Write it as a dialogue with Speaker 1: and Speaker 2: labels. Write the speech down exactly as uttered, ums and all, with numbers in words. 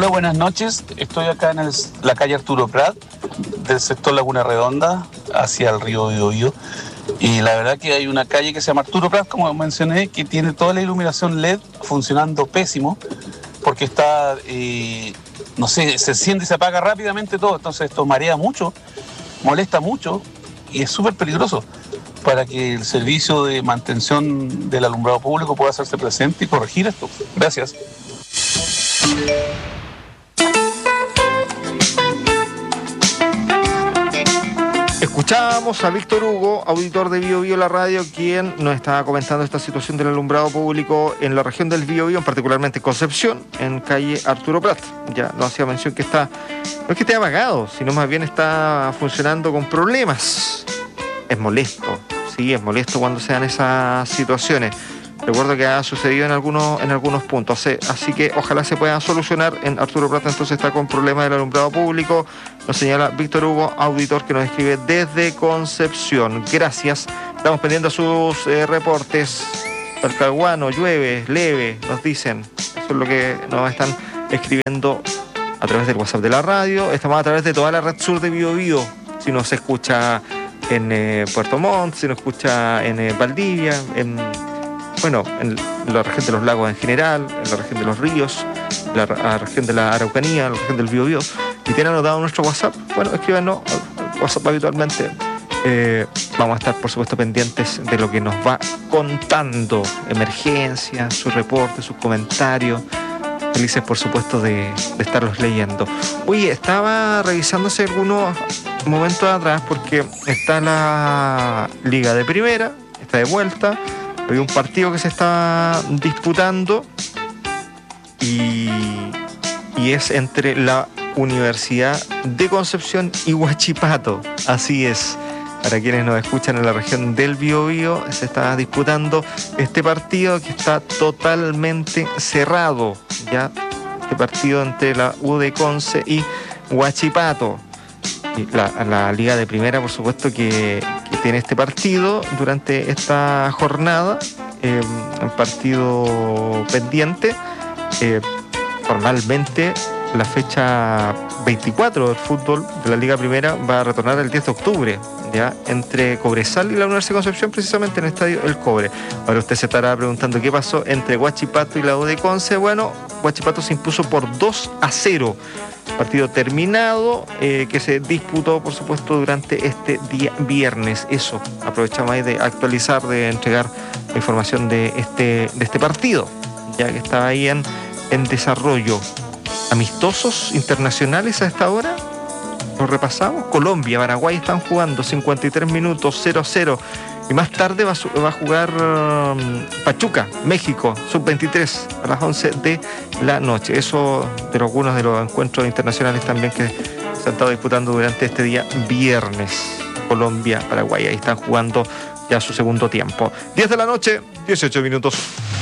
Speaker 1: Hola, buenas noches. Estoy acá en el, la calle Arturo Prat, del sector Laguna Redonda, hacia el río Biobío. Y la verdad que hay una calle que se llama Arturo Prat, como mencioné, que tiene toda la iluminación L E D funcionando pésimo, porque está, eh, no sé, se enciende y se apaga rápidamente todo. Entonces esto marea mucho, molesta mucho y es súper peligroso para que el servicio de mantención del alumbrado público pueda hacerse presente y corregir esto. Gracias.
Speaker 2: Escuchábamos a Víctor Hugo, auditor de Biobío La Radio, quien nos estaba comentando esta situación del alumbrado público en la región del Biobío, particularmente Concepción, en calle Arturo Prat. Ya nos hacía mención que está, no es que esté apagado, sino más bien está funcionando con problemas. Es molesto, sí, es molesto cuando se dan esas situaciones. Recuerdo que ha sucedido en algunos, en algunos puntos, así que ojalá se pueda solucionar. En Arturo Prat entonces está con problemas del alumbrado público, nos señala Víctor Hugo, auditor que nos escribe desde Concepción. Gracias, estamos pendiendo sus eh, reportes. Talcahuano, llueve, leve, nos dicen. Eso es lo que nos están escribiendo a través del WhatsApp de la radio. Estamos a través de toda la red sur de Biobío. Si nos escucha en eh, Puerto Montt, si nos escucha en eh, Valdivia, en... Bueno, en la región de los lagos en general, en la región de los ríos, la, la región de la Araucanía, la región del Biobío, y tienen anotado nuestro WhatsApp, bueno, escríbanos al WhatsApp habitualmente. Eh, vamos a estar, por supuesto, pendientes de lo que nos va contando. Emergencias, sus reportes, sus comentarios. Felices, por supuesto, de, de estarlos leyendo. Oye, estaba revisándose algunos momentos atrás porque está la Liga de Primera, está de vuelta. Hay un partido que se está disputando y, y es entre la Universidad de Concepción y Huachipato. Así es, para quienes nos escuchan en la región del Biobío, se está disputando este partido que está totalmente cerrado. Ya, este partido entre la U de Conce y Huachipato. La, la Liga de Primera, por supuesto, que, que tiene este partido durante esta jornada, eh, un partido pendiente. Eh, formalmente, la fecha veinticuatro del fútbol de la Liga Primera va a retornar el diez de octubre, ya, entre Cobresal y la Universidad de Concepción, precisamente en el Estadio El Cobre. Ahora usted se estará preguntando qué pasó entre Huachipato y la U de Conce. Bueno, Huachipato se impuso por dos a cero. Partido terminado, eh, que se disputó, por supuesto, durante este día viernes. Eso, aprovechamos ahí de actualizar, de entregar la información de este, de este partido, ya que está ahí en, en desarrollo. Amistosos internacionales a esta hora, los repasamos. Colombia, Paraguay están jugando cincuenta y tres minutos, cero a cero. Y más tarde va a, va a jugar um, Pachuca, México, sub veintitrés, a las once de la noche. Eso de algunos de los encuentros internacionales también que se han estado disputando durante este día viernes. Colombia, Paraguay, ahí están jugando ya su segundo tiempo. diez de la noche, dieciocho minutos.